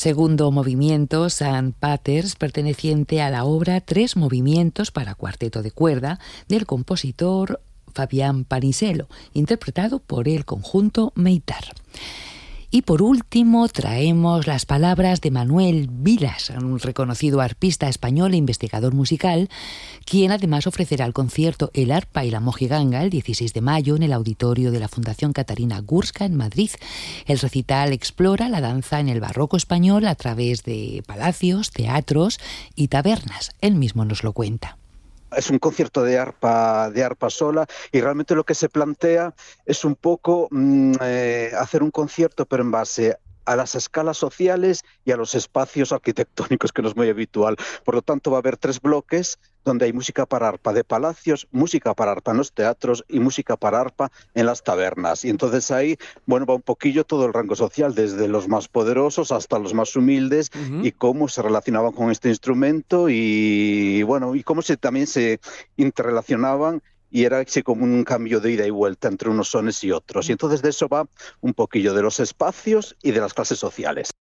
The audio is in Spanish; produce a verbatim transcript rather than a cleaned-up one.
Segundo movimiento, Sant Paters, perteneciente a la obra Tres movimientos para cuarteto de cuerda del compositor Fabián Paniselo, interpretado por el conjunto Meitar. Y por último traemos las palabras de Manuel Vilas, un reconocido arpista español e investigador musical, quien además ofrecerá el concierto El arpa y la mojiganga el dieciséis de mayo en el auditorio de la Fundación Catarina Gurska en Madrid. El recital explora la danza en el barroco español a través de palacios, teatros y tabernas. Él mismo nos lo cuenta. Es un concierto de arpa, de arpa sola, y realmente lo que se plantea es un poco mmm, eh, hacer un concierto pero en base a las escalas sociales y a los espacios arquitectónicos, que no es muy habitual. Por lo tanto, va a haber tres bloques donde hay música para arpa de palacios, música para arpa en los teatros y música para arpa en las tabernas. Y entonces ahí, bueno, va un poquillo todo el rango social, desde los más poderosos hasta los más humildes, uh-huh. y cómo se relacionaban con este instrumento y, bueno, y cómo se, también se interrelacionaban. Y era así como un cambio de ida y vuelta entre unos sones y otros. Y entonces de eso va un poquillo de los espacios y de las clases sociales.